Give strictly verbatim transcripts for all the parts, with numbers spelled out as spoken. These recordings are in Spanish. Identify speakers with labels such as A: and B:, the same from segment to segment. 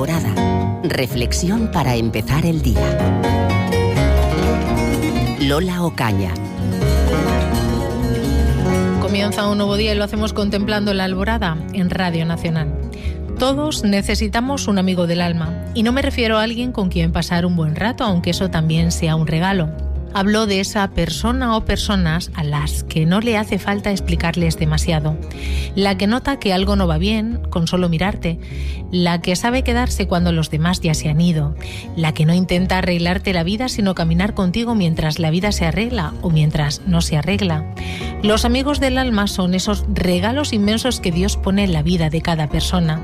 A: Alborada. Reflexión para empezar el día. Lola Ocaña.
B: Comienza un nuevo día y lo hacemos contemplando la alborada en Radio Nacional. Todos necesitamos un amigo del alma, y no me refiero a alguien con quien pasar un buen rato, aunque eso también sea un regalo. Hablo de esa persona o personas a las que no le hace falta explicarles demasiado. La que nota que algo no va bien con solo mirarte. La que sabe quedarse cuando los demás ya se han ido. La que no intenta arreglarte la vida, sino caminar contigo mientras la vida se arregla o mientras no se arregla. Los amigos del alma son esos regalos inmensos que Dios pone en la vida de cada persona.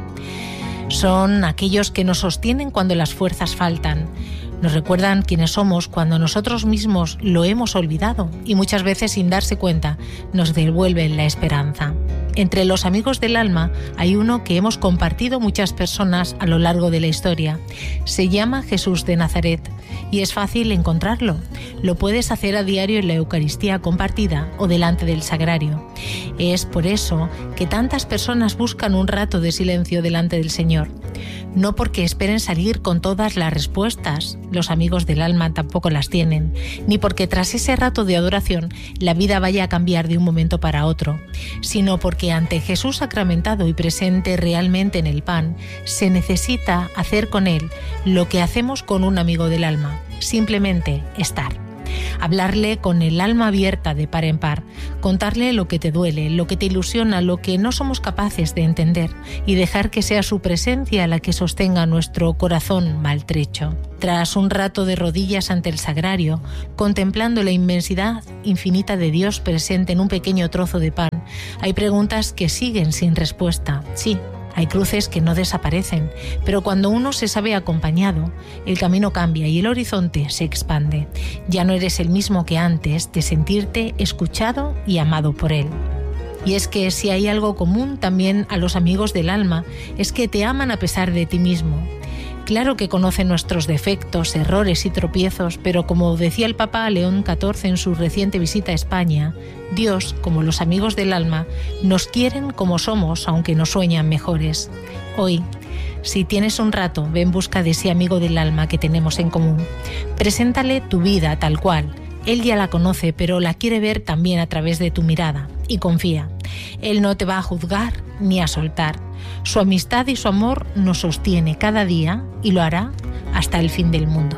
B: Son aquellos que nos sostienen cuando las fuerzas faltan. Nos recuerdan quiénes somos cuando nosotros mismos lo hemos olvidado y muchas veces sin darse cuenta nos devuelven la esperanza. Entre los amigos del alma hay uno que hemos compartido muchas personas a lo largo de la historia. Se llama Jesús de Nazaret y es fácil encontrarlo. Lo puedes hacer a diario en la Eucaristía compartida o delante del sagrario. Es por eso que tantas personas buscan un rato de silencio delante del Señor. No porque esperen salir con todas las respuestas, los amigos del alma tampoco las tienen, ni porque tras ese rato de adoración la vida vaya a cambiar de un momento para otro, sino porque ante Jesús sacramentado y presente realmente en el pan, se necesita hacer con él lo que hacemos con un amigo del alma, simplemente estar. Hablarle con el alma abierta de par en par, contarle lo que te duele, lo que te ilusiona, lo que no somos capaces de entender y dejar que sea su presencia la que sostenga nuestro corazón maltrecho. Tras un rato de rodillas ante el sagrario, contemplando la inmensidad infinita de Dios presente en un pequeño trozo de pan, hay preguntas que siguen sin respuesta. Sí, hay cruces que no desaparecen, pero cuando uno se sabe acompañado, el camino cambia y el horizonte se expande. Ya no eres el mismo que antes de sentirte escuchado y amado por él. Y es que si hay algo común también a los amigos del alma, es que te aman a pesar de ti mismo. Claro que conocen nuestros defectos, errores y tropiezos, pero como decía el Papa León catorce en su reciente visita a España, Dios, como los amigos del alma, nos quieren como somos, aunque nos sueñan mejores. Hoy, si tienes un rato, ve en busca de ese amigo del alma que tenemos en común. Preséntale tu vida tal cual. Él ya la conoce, pero la quiere ver también a través de tu mirada. Y confía. Él no te va a juzgar ni a soltar. Su amistad y su amor nos sostiene cada día y lo hará hasta el fin del mundo.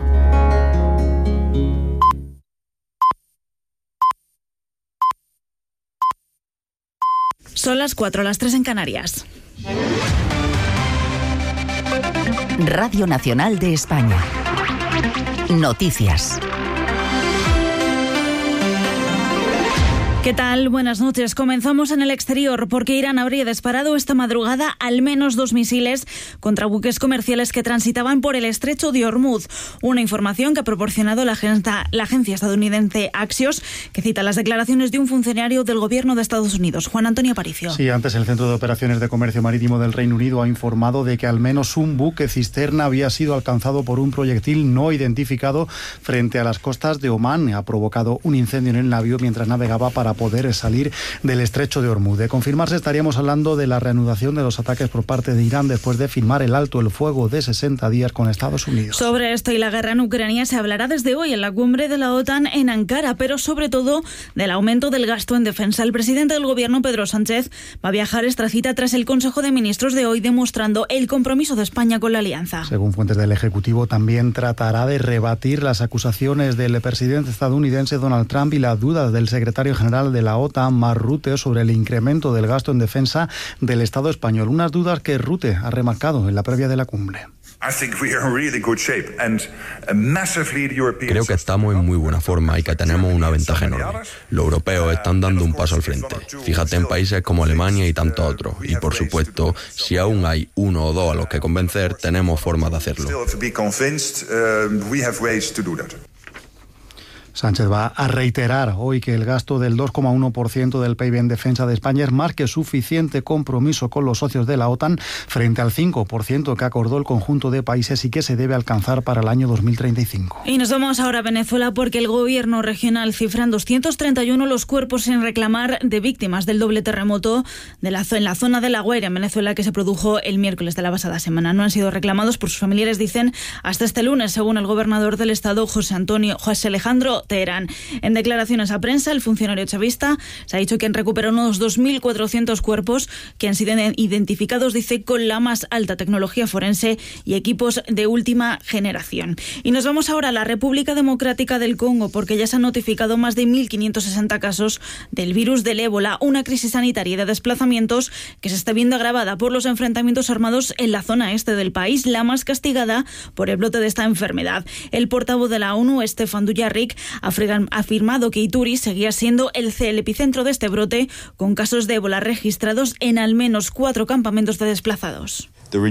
C: Son las cuatro, las tres en Canarias.
A: Radio Nacional de España. Noticias.
C: ¿Qué tal? Buenas noches. Comenzamos en el exterior porque Irán habría disparado esta madrugada al menos dos misiles contra buques comerciales que transitaban por el estrecho de Hormuz. Una información que ha proporcionado la agencia, la agencia estadounidense Axios, que cita las declaraciones de un funcionario del gobierno de Estados Unidos, Juan Antonio Aparicio.
D: Sí, antes el Centro de Operaciones de Comercio Marítimo del Reino Unido ha informado de que al menos un buque cisterna había sido alcanzado por un proyectil no identificado frente a las costas de Omán. Ha provocado un incendio en el navío mientras navegaba para poder salir del estrecho de Hormuz. De confirmarse, estaríamos hablando de la reanudación de los ataques por parte de Irán después de firmar el alto el fuego de sesenta días con Estados Unidos.
C: Sobre esto y la guerra en Ucrania se hablará desde hoy en la cumbre de la OTAN en Ankara, pero sobre todo del aumento del gasto en defensa. El presidente del gobierno, Pedro Sánchez, va a viajar a esta cita tras el Consejo de Ministros de hoy, demostrando el compromiso de España con la alianza.
D: Según fuentes del Ejecutivo, también tratará de rebatir las acusaciones del presidente estadounidense Donald Trump y las dudas del secretario general de la OTAN, Mark Rutte, sobre el incremento del gasto en defensa del Estado español. Unas dudas que Rutte ha remarcado en la previa de la cumbre.
E: Creo que estamos en muy buena forma y que tenemos una ventaja enorme. Los europeos están dando un paso al frente. Fíjate en países como Alemania y tantos otros. Y por supuesto, si aún hay uno o dos a los que convencer, tenemos formas de hacerlo.
D: Sánchez va a reiterar hoy que el gasto del dos coma uno por ciento del P I B en defensa de España es más que suficiente compromiso con los socios de la OTAN frente al cinco por ciento que acordó el conjunto de países y que se debe alcanzar para el año dos mil treinta y cinco.
C: Y nos vamos ahora a Venezuela porque el gobierno regional cifra en doscientos treinta y uno los cuerpos sin reclamar de víctimas del doble terremoto de la, en la zona de La Guaira, en Venezuela, que se produjo el miércoles de la pasada semana. No han sido reclamados por sus familiares, dicen, hasta este lunes, según el gobernador del estado, José Antonio José Alejandro Teherán. En declaraciones a prensa, el funcionario chavista se ha dicho que han recuperado unos dos mil cuatrocientos cuerpos que han sido identificados, dice, con la más alta tecnología forense y equipos de última generación. Y nos vamos ahora a la República Democrática del Congo porque ya se han notificado más de mil quinientos sesenta casos del virus del ébola, una crisis sanitaria y de desplazamientos que se está viendo agravada por los enfrentamientos armados en la zona este del país, la más castigada por el brote de esta enfermedad. El portavoz de la ONU, Stefan Dujarric, ha afirmado que Ituri seguía siendo el, el epicentro de este brote, con casos de ébola registrados en al menos cuatro campamentos de desplazados.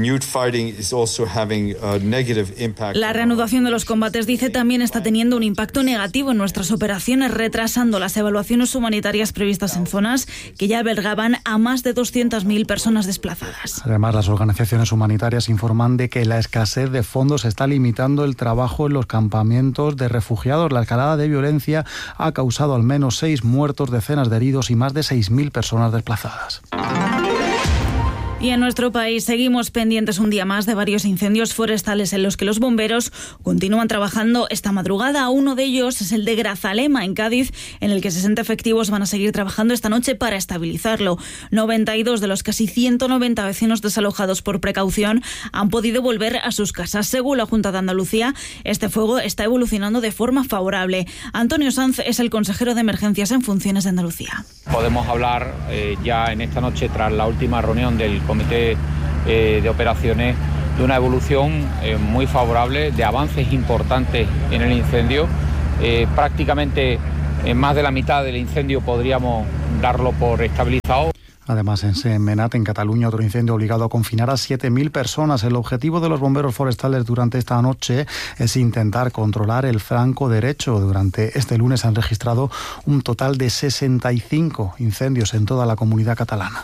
C: La reanudación de los combates, dice, también está teniendo un impacto negativo en nuestras operaciones, retrasando las evaluaciones humanitarias previstas en zonas que ya albergaban a más de doscientas mil personas desplazadas.
D: Además, las organizaciones humanitarias informan de que la escasez de fondos está limitando el trabajo en los campamentos de refugiados. La escalada de violencia ha causado al menos seis muertos, decenas de heridos y más de seis mil personas desplazadas.
C: Y en nuestro país seguimos pendientes un día más de varios incendios forestales en los que los bomberos continúan trabajando esta madrugada. Uno de ellos es el de Grazalema, en Cádiz, en el que sesenta efectivos van a seguir trabajando esta noche para estabilizarlo. noventa y dos de los casi ciento noventa vecinos desalojados por precaución han podido volver a sus casas. Según la Junta de Andalucía, este fuego está evolucionando de forma favorable. Antonio Sanz es el consejero de Emergencias en funciones de Andalucía.
F: Podemos hablar eh, ya en esta noche, tras la última reunión del Comité eh, de Operaciones, de una evolución eh, muy favorable, de avances importantes en el incendio. Eh, prácticamente en más de la mitad del incendio podríamos darlo por estabilizado.
D: Además, en Sentmenat, en Cataluña, otro incendio obligado a confinar a siete mil personas. El objetivo de los bomberos forestales durante esta noche es intentar controlar el flanco derecho. Durante este lunes han registrado un total de sesenta y cinco incendios en toda la comunidad catalana.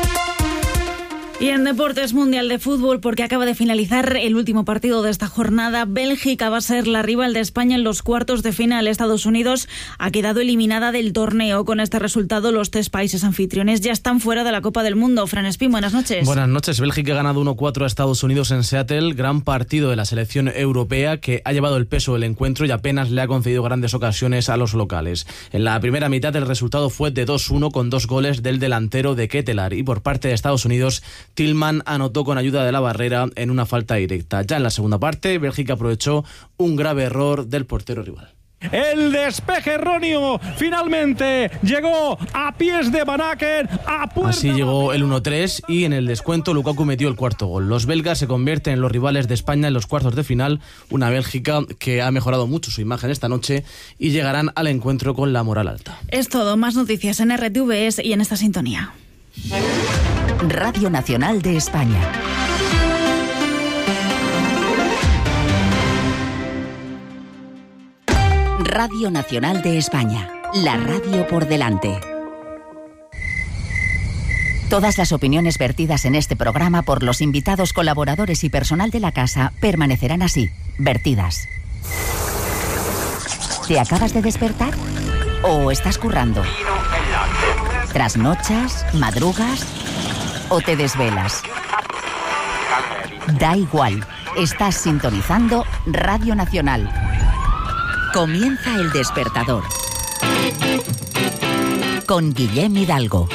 C: Y en Deportes, Mundial de Fútbol, porque acaba de finalizar el último partido de esta jornada. Bélgica va a ser la rival de España en los cuartos de final. Estados Unidos ha quedado eliminada del torneo. Con este resultado, los tres países anfitriones ya están fuera de la Copa del Mundo. Fran Espín, buenas noches.
G: Buenas noches. Bélgica ha ganado uno cuatro a Estados Unidos en Seattle. Gran partido de la selección europea, que ha llevado el peso del encuentro y apenas le ha concedido grandes ocasiones a los locales. En la primera mitad el resultado fue de dos uno, con dos goles del delantero de Ketelaar, y por parte de Estados Unidos, Tillman anotó con ayuda de la barrera en una falta directa. Ya en la segunda parte, Bélgica aprovechó un grave error del portero rival.
H: El despeje erróneo finalmente llegó a pies de Van Aken. A
G: Así llegó el uno tres y en el descuento Lukaku metió el cuarto gol. Los belgas se convierten en los rivales de España en los cuartos de final. Una Bélgica que ha mejorado mucho su imagen esta noche y llegarán al encuentro con la moral alta.
C: Es todo. Más noticias en R T V E y en esta sintonía.
A: Radio Nacional de España. Radio Nacional de España. La radio por delante. Todas las opiniones vertidas en este programa por los invitados, colaboradores y personal de la casa permanecerán así, vertidas. ¿Te acabas de despertar? ¿O estás currando? ¿Trasnochas? ¿Madrugas? ¿O te desvelas? Da igual, estás sintonizando Radio Nacional. Comienza El Despertador con Guillem Hidalgo.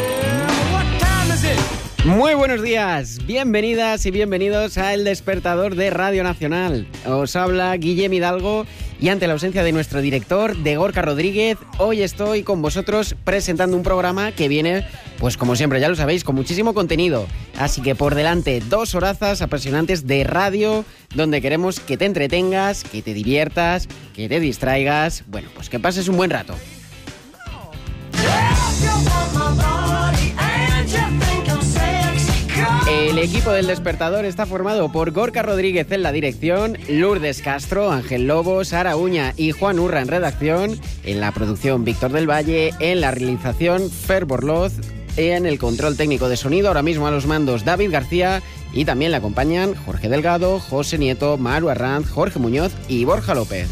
I: Muy buenos días, bienvenidas y bienvenidos a El Despertador de Radio Nacional. Os habla Guillem Hidalgo y ante la ausencia de nuestro director, de Gorka Rodríguez, hoy estoy con vosotros presentando un programa que viene, pues como siempre ya lo sabéis, con muchísimo contenido. Así que por delante, dos horazas apasionantes de radio, donde queremos que te entretengas, que te diviertas, que te distraigas, bueno, pues que pases un buen rato. El equipo del Despertador está formado por Gorka Rodríguez en la dirección, Lourdes Castro, Ángel Lobo, Sara Uña y Juan Urra en redacción, en la producción Víctor del Valle, en la realización Fer Borloz, en el control técnico de sonido, ahora mismo a los mandos David García, y también le acompañan Jorge Delgado, José Nieto, Maru Arranz, Jorge Muñoz y Borja López.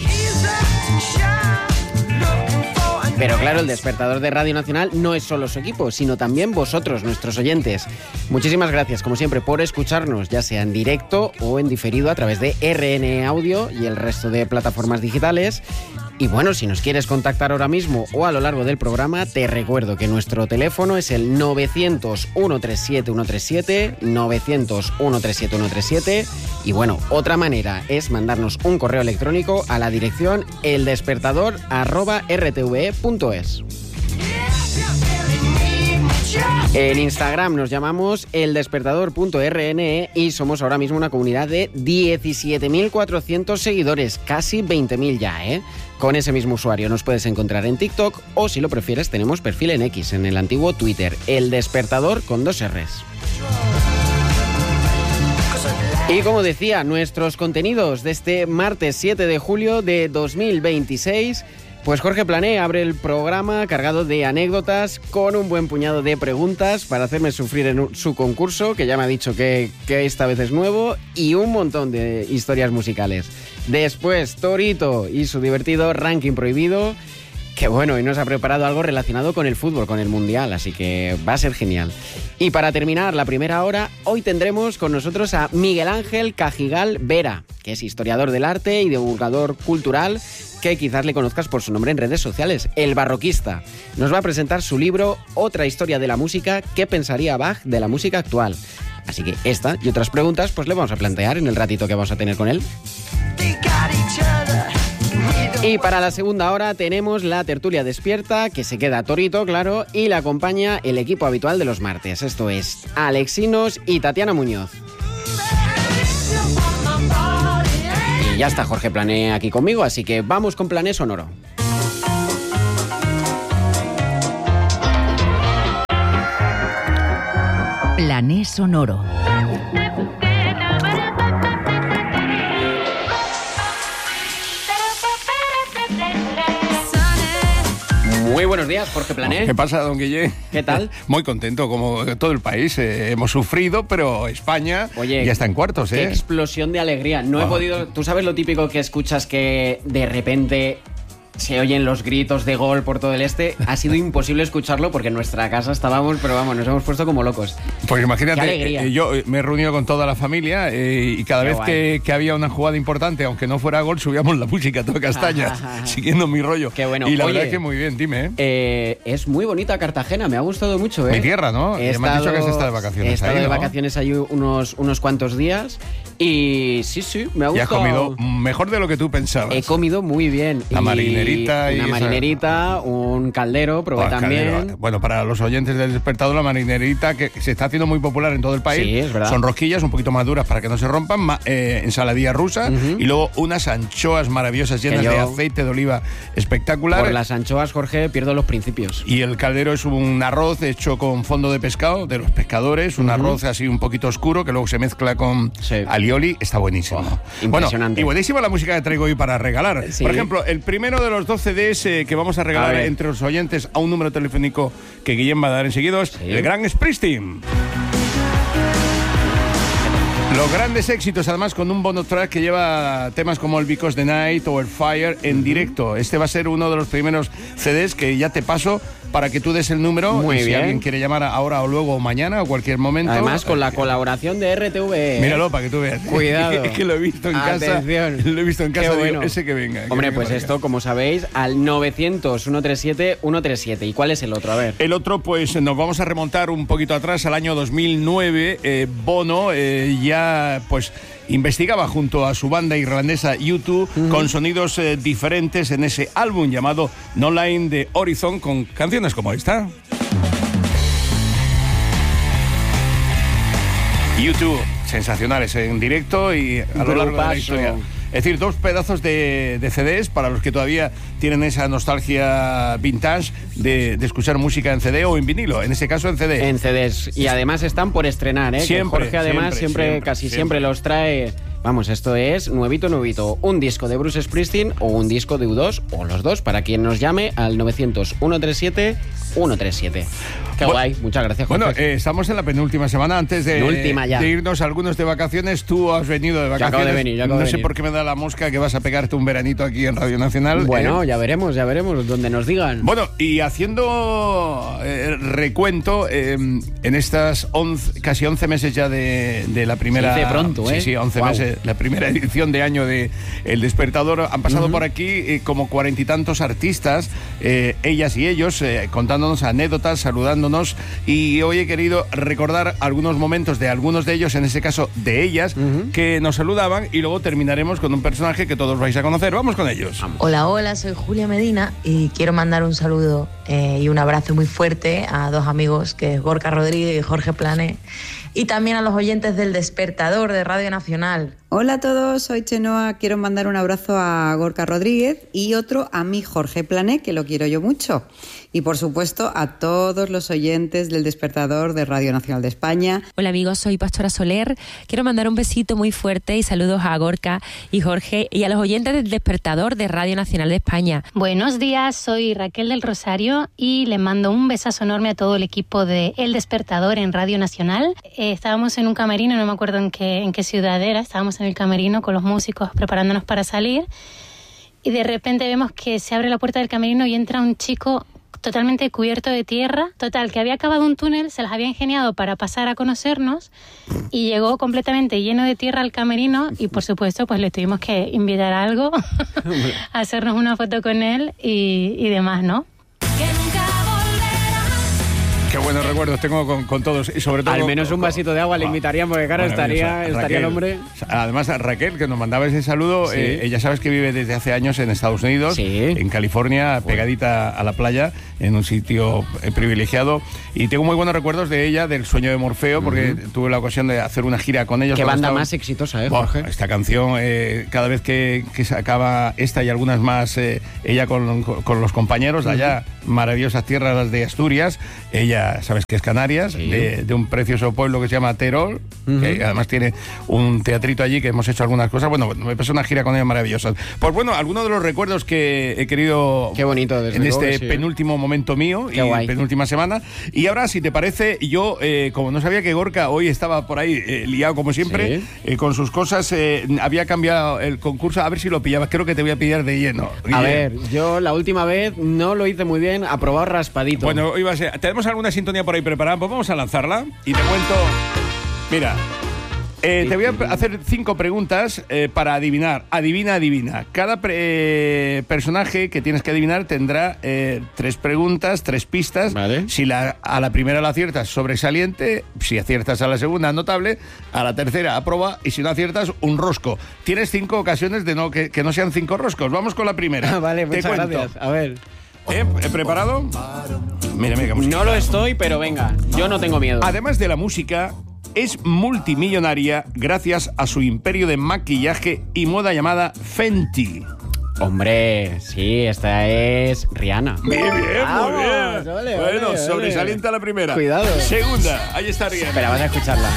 I: Pero claro, el Despertador de Radio Nacional no es solo su equipo, sino también vosotros, nuestros oyentes. Muchísimas gracias, como siempre, por escucharnos, ya sea en directo o en diferido a través de R N Audio y el resto de plataformas digitales. Y bueno, si nos quieres contactar ahora mismo o a lo largo del programa, te recuerdo que nuestro teléfono es el novecientos, ciento treinta y siete, ciento treinta y siete, novecientos, ciento treinta y siete, ciento treinta y siete. Y bueno, otra manera es mandarnos un correo electrónico a la dirección eldespertador arroba r t v e punto es. En Instagram nos llamamos eldespertador punto r n e y somos ahora mismo una comunidad de diecisiete mil cuatrocientos seguidores, casi veinte mil ya, ¿eh? Con ese mismo usuario nos puedes encontrar en TikTok o, si lo prefieres, tenemos perfil en X, en el antiguo Twitter, El Despertador con dos R's. Y como decía, nuestros contenidos de este martes siete de julio de dos mil veintiséis... Pues Jorge Plané abre el programa cargado de anécdotas con un buen puñado de preguntas para hacerme sufrir en su concurso, que ya me ha dicho que, que esta vez es nuevo, y un montón de historias musicales. Después, Torito y su divertido ranking prohibido, que bueno, y nos ha preparado algo relacionado con el fútbol, con el Mundial, así que va a ser genial. Y para terminar la primera hora, hoy tendremos con nosotros a Miguel Ángel Cajigal Vera, que es historiador del arte y divulgador cultural, que quizás le conozcas por su nombre en redes sociales, El Barroquista. Nos va a presentar su libro Otra historia de la música, ¿qué pensaría Bach de la música actual? Así que esta y otras preguntas pues le vamos a plantear en el ratito que vamos a tener con él. Y para la segunda hora tenemos la tertulia despierta, que se queda Torito, claro, y la acompaña el equipo habitual de los martes. Esto es Alexinos y Tatiana Muñoz. Y ya está Jorge Plané aquí conmigo, así que vamos con Plané Sonoro.
A: Plané Sonoro.
I: Muy buenos días, Jorge Plané.
J: ¿Qué pasa, don Guille?
I: ¿Qué tal?
J: Muy contento, como todo el país. Eh, hemos sufrido, pero España Oye, ya está en cuartos, ¿eh?
I: Qué explosión de alegría. No oh. he podido... Tú sabes lo típico que escuchas que de repente se oyen los gritos de gol por todo el este. Ha sido imposible escucharlo porque en nuestra casa estábamos, pero vamos, nos hemos puesto como locos.
J: Pues imagínate, eh, yo me he reunido con toda la familia eh, y cada Qué vez que, que había una jugada importante, aunque no fuera gol, subíamos la música toda castaña, siguiendo mi rollo.
I: Qué bueno.
J: Y la
I: Oye,
J: verdad es que muy bien, dime. ¿eh?
I: Eh, es muy bonita Cartagena, me ha gustado mucho. ¿eh?
J: Mi tierra, ¿no?
I: He
J: me has dicho que has estado de vacaciones.
I: He estado
J: ahí,
I: de
J: ¿no?
I: vacaciones ahí unos, unos cuantos días y sí, sí, me ha gustado.
J: Y has comido mejor de lo que tú pensabas.
I: He comido muy bien.
J: La
I: y
J: marinerita y
I: una
J: esa...
I: marinerita, un caldero, probé oh, también.
J: Caldero. Bueno, para los oyentes del Despertador, la marinerita, que se está haciendo muy popular en todo el país.
I: Sí, es verdad.
J: Son rosquillas un poquito más duras para que no se rompan, ma, eh, ensaladilla rusa uh-huh. y luego unas anchoas maravillosas llenas yo, de aceite de oliva espectacular.
I: Por las anchoas, Jorge, pierdo los principios.
J: Y el caldero es un arroz hecho con fondo de pescado, de los pescadores, un uh-huh. arroz así un poquito oscuro que luego se mezcla con sí. alioli. Está buenísimo. Oh,
I: impresionante.
J: Bueno, y buenísima la música que traigo hoy para regalar. Sí. Por ejemplo, el primero de los doce C Ds eh, que vamos a regalar a entre los oyentes a un número telefónico que Guillem va a dar enseguida es sí. el gran Springsteen. Los grandes éxitos, además, con un bonus track que lleva temas como el Because the Night o el Fire en uh-huh. directo. Este va a ser uno de los primeros C Ds que ya te paso para que tú des el número.
I: Muy
J: y si
I: bien.
J: alguien quiere llamar ahora o luego o mañana o cualquier momento.
I: Además, con la colaboración de R T V. ¿eh?
J: Míralo para que tú veas.
I: Cuidado.
J: Es que lo he visto en
I: Atención.
J: casa. Lo he visto en casa.
I: Qué bueno.
J: Digo, ese que venga.
I: Hombre,
J: que
I: pues
J: venga
I: esto, como sabéis, al novecientos, ciento treinta y siete, ciento treinta y siete. ¿Y cuál es el otro? A ver.
J: El otro, pues nos vamos a remontar un poquito atrás al año dos mil nueve. Eh, Bono eh, ya, pues... investigaba junto a su banda irlandesa U dos uh-huh. con sonidos eh, diferentes en ese álbum llamado No Line de Horizon, con canciones como esta. U dos, sensacionales en directo y a lo largo de la historia. Es decir, dos pedazos de, de C Ds para los que todavía tienen esa nostalgia vintage de, de escuchar música en C D o en vinilo, en ese caso en C D.
I: En C Ds. Y además están por estrenar, ¿eh?
J: Siempre,
I: que Jorge además siempre,
J: siempre, siempre
I: casi
J: siempre.
I: siempre los trae. Vamos, esto es nuevito, nuevito. Un disco de Bruce Springsteen o un disco de U dos, o los dos, para quien nos llame al novecientos, ciento treinta y siete, ciento treinta y siete. Qué
J: bueno,
I: guay, muchas gracias, Jorge.
J: Bueno, eh, estamos en la penúltima semana antes de,
I: Última ya.
J: de irnos algunos de vacaciones. Tú has venido de vacaciones.
I: acabo de venir, ya acabo
J: no
I: de
J: sé
I: venir.
J: por qué me da la mosca que vas a pegarte un veranito aquí en Radio Nacional.
I: Bueno,
J: eh.
I: ya veremos, ya veremos, donde nos digan.
J: Bueno, y haciendo eh, recuento, eh, en estas once, casi once meses ya de, de la primera...
I: Se dice pronto, ¿eh?
J: Sí, sí, once
I: Wow.
J: meses, la primera edición de año de El Despertador. Han pasado uh-huh. por aquí eh, como cuarenta y tantos artistas, eh, ellas y ellos, eh, contándonos anécdotas, saludándonos, y hoy he querido recordar algunos momentos de algunos de ellos, en este caso de ellas, uh-huh. que nos saludaban, y luego terminaremos con un personaje que todos vais a conocer. Vamos con ellos.
K: Hola, hola, soy Julia Medina y quiero mandar un saludo eh, y un abrazo muy fuerte a dos amigos, que es Gorka Rodríguez y Jorge Plané, y también a los oyentes del Despertador de Radio Nacional.
L: Hola a todos, soy Chenoa. Quiero mandar un abrazo a Gorka Rodríguez y otro a mi Jorge Plané, que lo quiero yo mucho. Y por supuesto a todos los oyentes del Despertador de Radio Nacional de España.
M: Hola amigos, soy Pastora Soler. Quiero mandar un besito muy fuerte y saludos a Gorka y Jorge y a los oyentes del Despertador de Radio Nacional de España.
N: Buenos días, soy Raquel del Rosario y le mando un besazo enorme a todo el equipo de El Despertador en Radio Nacional. Eh, estábamos en un camerino, no me acuerdo en qué, en qué ciudad era, estábamos en el camerino con los músicos preparándonos para salir, y de repente vemos que se abre la puerta del camerino y entra un chico totalmente cubierto de tierra, total, que había acabado un túnel, se las había ingeniado para pasar a conocernos y llegó completamente lleno de tierra al camerino, y por supuesto pues le tuvimos que invitar a algo, a hacernos una foto con él y, y demás, ¿no?
J: Qué buenos recuerdos tengo con, con todos, y sobre todo...
I: Al menos un vasito de agua le invitarían, porque claro, estaría, estaría
J: Raquel,
I: el hombre...
J: Además, a Raquel, que nos mandaba ese saludo, sí. eh, ella sabes que vive desde hace años en Estados Unidos, sí. en California, pegadita a la playa, en un sitio eh, privilegiado, y tengo muy buenos recuerdos de ella, del Sueño de Morfeo, porque uh-huh. tuve la ocasión de hacer una gira con ellos.
I: Qué banda
J: estaban...
I: más exitosa, ¿eh,
J: Buah,
I: Jorge?
J: Esta canción, eh, cada vez que, que sacaba esta y algunas más, eh, ella con, con, con los compañeros de allá, uh-huh. maravillosas tierras de Asturias, ella, sabes que es canaria, Sí. De, de un precioso pueblo que se llama Terol, uh-huh. que además tiene un teatrito allí que hemos hecho algunas cosas. Bueno, me pasó una gira con ellos maravillosas. Pues bueno, algunos de los recuerdos que he querido
I: Qué bonito, desde
J: en
I: luego
J: este
I: sí,
J: penúltimo ¿eh? momento mío
I: Qué
J: y
I: guay.
J: penúltima semana. Y ahora, si te parece, yo, eh, como no sabía que Gorka hoy estaba por ahí eh, liado como siempre, sí. eh, con sus cosas, eh, había cambiado el concurso, a ver si lo pillabas. Creo que te voy a pillar de lleno.
I: A ver, yo la última vez no lo hice muy bien, aprobado raspadito.
J: Bueno, iba a ser, ¿tenemos alguna sintonía por ahí preparada? Pues vamos a lanzarla. Y te cuento, mira, eh, te voy a hacer cinco preguntas eh, para adivinar. Adivina, adivina. Cada pre- eh, personaje que tienes que adivinar tendrá eh, tres preguntas, tres pistas.
I: Vale.
J: Si la, a la primera la aciertas, sobresaliente. Si aciertas a la segunda, notable. A la tercera, aproba. Y si no aciertas, un rosco. Tienes cinco ocasiones de no que, que no sean cinco roscos. Vamos con la primera.
I: Vale,
J: te
I: muchas
J: cuento.
I: gracias. A ver.
J: ¿Eh? ¿He preparado? Mira, mira,
I: no lo estoy, pero venga, yo no tengo miedo.
J: Además de la música, es multimillonaria gracias a su imperio de maquillaje y moda llamada Fenty.
I: Hombre, sí, esta es Rihanna.
J: Bien, bien,
I: Vamos,
J: muy bien.
I: Vale,
J: bueno,
I: vale,
J: sobresalienta
I: vale.
J: la primera.
I: Cuidado.
J: Segunda, ahí está Rihanna.
I: Espera, vas a escucharla.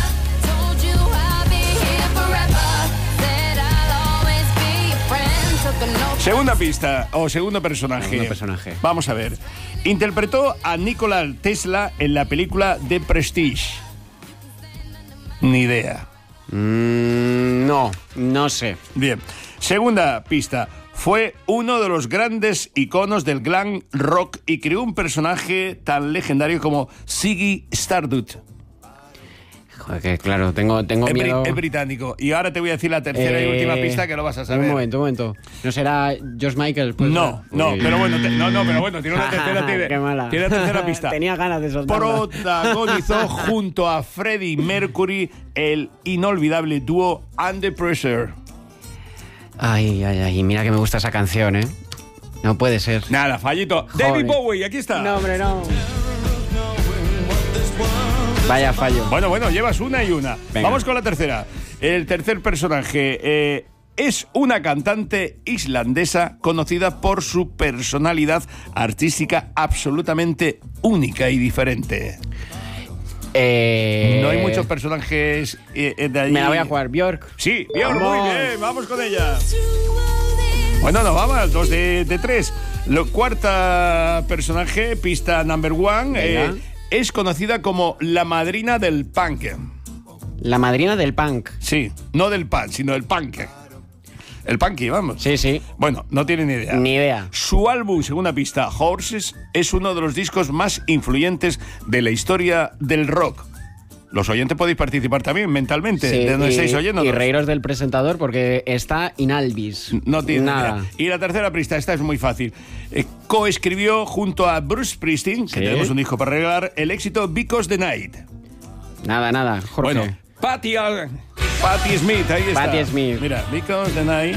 J: Segunda pista, o segundo personaje.
I: Segundo personaje.
J: Vamos a ver. Interpretó a Nikola Tesla en la película The Prestige. Ni idea.
I: Mm, no, no sé.
J: Bien. Segunda pista. Fue uno de los grandes iconos del glam rock y creó un personaje tan legendario como Ziggy Stardust.
I: Joder, que claro, tengo, tengo
J: es
I: miedo.
J: Es británico. Y ahora te voy a decir la tercera eh, y última pista que lo vas a saber.
I: Un momento, un momento. ¿No será George Michael? Pues,
J: no, no,
I: Uy.
J: pero bueno, te, no, no, pero bueno, tiene una tercera, tiene,
I: Qué mala.
J: Tiene una tercera pista.
I: Tenía ganas de soltarla.
J: Protagonizó junto a Freddie Mercury el inolvidable dúo Under Pressure.
I: Ay, ay, ay, mira que me gusta esa canción, ¿eh? No puede ser.
J: Nada, fallito.
I: Joder.
J: David Bowie, aquí está.
I: No, hombre, no. Vaya fallo.
J: Bueno, bueno, llevas una y una.
I: Venga.
J: Vamos con la tercera. El tercer personaje. Eh, es una cantante islandesa conocida por su personalidad artística absolutamente única y diferente.
I: Eh...
J: No hay muchos personajes eh, de allí.
I: Me la voy a jugar, Björk.
J: Sí, Björk, muy bien, vamos con ella. Bueno, no, vamos, dos de, de tres. La cuarta personaje, pista number one, eh, es conocida como la madrina del punk.
I: La madrina del punk.
J: Sí, no del punk, sino del punk. El punky, vamos.
I: Sí, sí.
J: Bueno, no tiene ni idea.
I: Ni idea.
J: Su álbum, segunda pista, Horses, es uno de los discos más influyentes de la historia del rock. Los oyentes podéis participar también mentalmente,
I: sí,
J: de donde
I: y,
J: estáis oyendo.
I: Y reíros del presentador porque está inalvis.
J: No tiene
I: nada.
J: Idea. Y la tercera pista, esta es muy fácil. Eh, coescribió junto a Bruce Springsteen, que
I: ¿Sí?
J: tenemos un disco para regalar, el éxito Because the Night.
I: Nada, nada, Jorge.
J: Bueno, Patti, Patti Smith, ahí está.
I: Patti Smith.
J: Mira, Because the Night.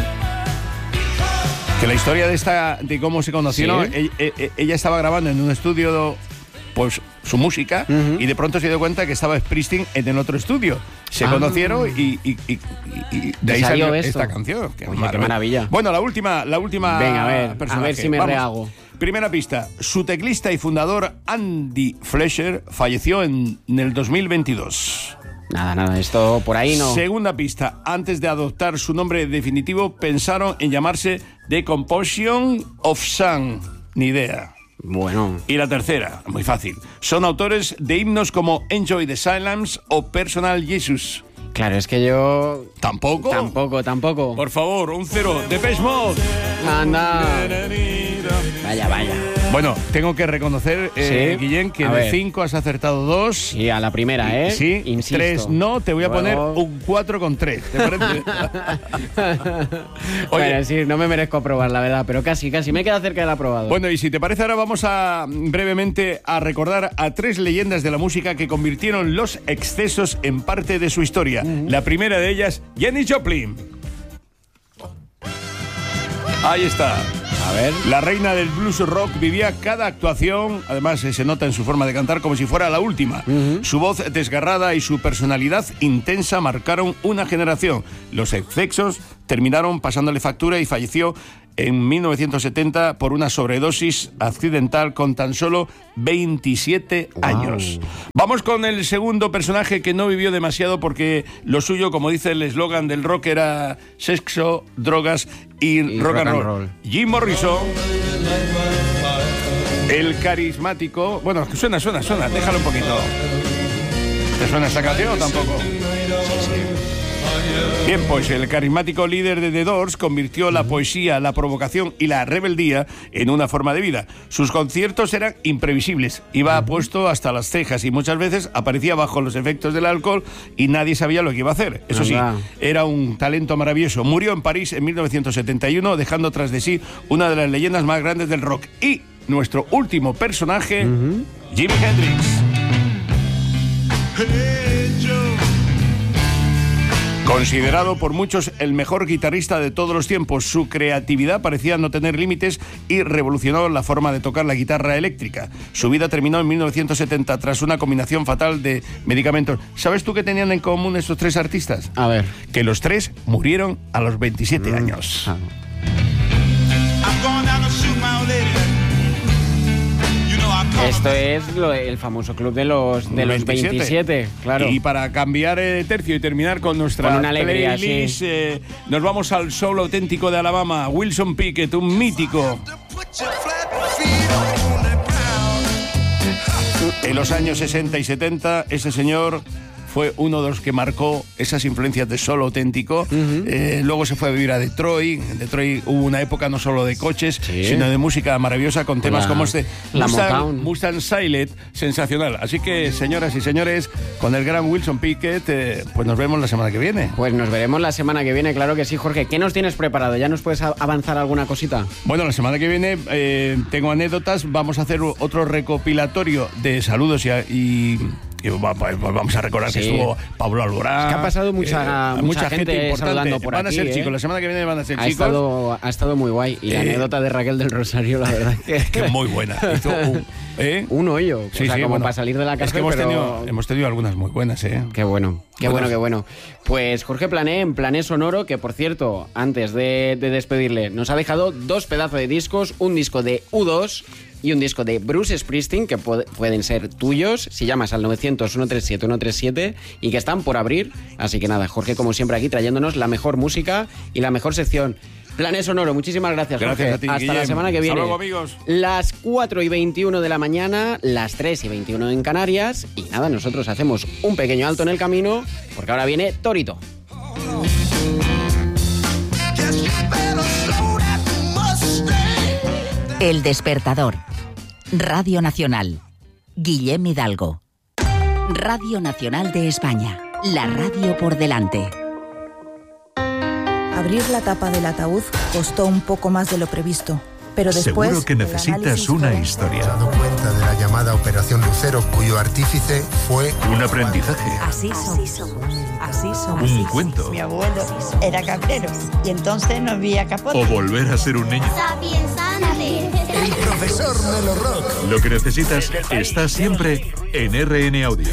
J: Que la historia de esta, de cómo se conocieron,
I: ¿Sí?
J: ella, ella estaba grabando en un estudio, pues su música, uh-huh. y de pronto se dio cuenta que estaba Springsteen en el otro estudio. Se ah. conocieron y, y, y, y de ahí salió, salió esta canción. Qué,
I: Oye,
J: maravilla.
I: qué maravilla.
J: Bueno, la última, la última.
I: Venga, a ver, personaje. A ver si me Vamos. rehago.
J: Primera pista. Su teclista y fundador Andy Fletcher falleció en, en el dos mil veintidós.
I: Nada, nada, esto por ahí no.
J: Segunda pista. Antes de adoptar su nombre definitivo, pensaron en llamarse The Composition of Sun. Ni idea.
I: Bueno.
J: Y la tercera, muy fácil. Son autores de himnos como Enjoy the Silence o Personal Jesus.
I: Claro, es que yo...
J: ¿Tampoco?
I: Tampoco, tampoco.
J: Por favor, un cero. Depeche Mode.
I: Anda. Vaya, vaya.
J: Bueno, tengo que reconocer, eh,
I: ¿Sí?
J: Guillén, que
I: a
J: de
I: ver.
J: cinco has acertado dos.
I: Y a la primera, ¿eh?
J: Sí,
I: Insisto.
J: tres no, te voy a
I: Luego...
J: poner un cuatro con tres. ¿Te parece?
I: Oye, bueno, sí, no me merezco aprobar, la verdad, pero casi, casi. Me queda cerca del aprobado.
J: Bueno, y si te parece, ahora vamos a brevemente a recordar a tres leyendas de la música que convirtieron los excesos en parte de su historia. Uh-huh. La primera de ellas, Janis Joplin. Ahí está.
I: A ver.
J: La reina del blues rock vivía cada actuación, además eh, se nota en su forma de cantar, como si fuera la última. Uh-huh. Su voz desgarrada y su personalidad intensa marcaron una generación. Los excesos terminaron pasándole factura y falleció en mil novecientos setenta por una sobredosis accidental con tan solo veintisiete wow. años. Vamos con el segundo personaje que no vivió demasiado porque lo suyo, como dice el eslogan del rock, era sexo, drogas y, y rock, rock and roll. roll. Jim Morrison, el carismático... Bueno, suena, suena, suena, déjalo un poquito. ¿Te suena esta canción o tampoco? Sí, sí. Bien, pues el carismático líder de The Doors convirtió la poesía, la provocación y la rebeldía en una forma de vida. Sus conciertos eran imprevisibles, iba puesto hasta las cejas y muchas veces aparecía bajo los efectos del alcohol y nadie sabía lo que iba a hacer. Eso sí, era un talento maravilloso. Murió en París en mil novecientos setenta y uno, dejando tras de sí una de las leyendas más grandes del rock. Y nuestro último personaje, uh-huh. Jimi Hendrix. Considerado por muchos el mejor guitarrista de todos los tiempos, su creatividad parecía no tener límites y revolucionó la forma de tocar la guitarra eléctrica. Su vida terminó en mil novecientos setenta tras una combinación fatal de medicamentos. ¿Sabes tú qué tenían en común estos tres artistas?
I: A ver.
J: Que los tres murieron a los veintisiete
I: mm.
J: años.
I: Ah. Esto es lo, el famoso club de los, de los veintisiete. veintisiete, claro.
J: Y para cambiar de tercio y terminar con nuestra
I: con una alegría,
J: playlist,
I: sí.
J: eh, nos vamos al soul auténtico de Alabama, Wilson Pickett, un mítico. En los años sesenta y setenta, ese señor fue uno de los que marcó esas influencias de soul auténtico. Uh-huh. Eh, luego se fue a vivir a Detroit. En Detroit hubo una época no solo de coches, sí. sino de música maravillosa con temas la, como este.
I: La
J: Mustang, Mustang Silent, sensacional. Así que, señoras y señores, con el gran Wilson Pickett, eh, pues nos vemos la semana que viene.
I: Pues nos veremos la semana que viene, claro que sí, Jorge. ¿Qué nos tienes preparado? ¿Ya nos puedes avanzar alguna cosita?
J: Bueno, la semana que viene eh, tengo anécdotas. Vamos a hacer otro recopilatorio de saludos y... y Y vamos a recordar sí. que estuvo Pablo Alborán.
I: Es que ha pasado mucha, eh, mucha, mucha gente, gente importante por
J: van
I: aquí.
J: Van a ser
I: ¿eh?
J: chicos, la semana que viene van a ser
I: ha
J: chicos.
I: Estado, ha estado muy guay. Y eh, la anécdota de Raquel del Rosario, la verdad que...
J: que muy buena. Hizo un, ¿eh?
I: un hoyo.
J: Sí,
I: o sea,
J: sí,
I: como
J: bueno,
I: para salir de la casa.
J: Es que hemos,
I: pero...
J: tenido, hemos tenido algunas muy buenas, ¿eh?
I: Qué bueno. Qué bueno, qué bueno. Pues Jorge Plané, en Plané Sonoro, que por cierto, antes de, de despedirle, nos ha dejado dos pedazos de discos, un disco de U dos y un disco de Bruce Springsteen, que pu- pueden ser tuyos, si llamas al novecientos, ciento treinta y siete, ciento treinta y siete, y que están por abrir. Así que nada, Jorge, como siempre, aquí trayéndonos la mejor música y la mejor sección. Plané Sonoro, muchísimas gracias,
J: Gracias
I: Jorge.
J: a ti,
I: Hasta
J: Guillem.
I: la semana que viene.
J: Hasta luego, amigos.
I: Las cuatro y veintiuno de la mañana, las tres y veintiuno en Canarias. Y nada, nosotros hacemos un pequeño alto en el camino, porque ahora viene Torito.
A: El Despertador. Radio Nacional. Guillem Hidalgo. Radio Nacional de España. La radio por delante.
O: Abrir la tapa del ataúd costó un poco más de lo previsto, pero después...
P: Seguro que necesitas una historia.
Q: He dado cuenta de la llamada Operación Lucero, cuyo artífice fue...
P: Un aprendizaje.
R: Así somos. Así somos.
P: Un cuento.
R: Mi abuelo era cabrero y entonces no había capote.
P: O volver a ser un niño.
Q: El profesor Melo Rock.
P: Lo que necesitas está siempre en R N Audio.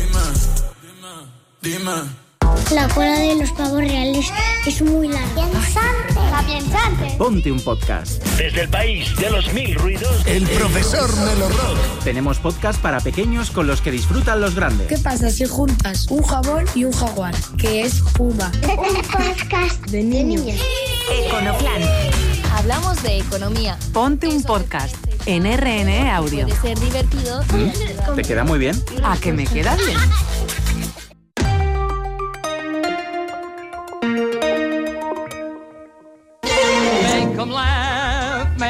S: La cola de los pavos reales es muy larga. ¡La piensante!
T: Ponte un podcast.
U: Desde el país de los mil ruidos.
Q: El profesor Melo Rock.
T: Tenemos podcast para pequeños con los que disfrutan los grandes.
S: ¿Qué pasa si juntas un jabón y un jaguar? Que es Puma. Un podcast de niños.
V: Econoplan. Hablamos de economía.
W: Ponte un podcast en R N E Audio.
V: Puede ser divertido.
T: ¿Mm? ¿Te queda muy bien?
W: ¿A que me queda bien?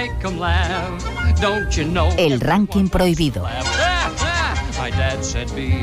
A: El ranking prohibido.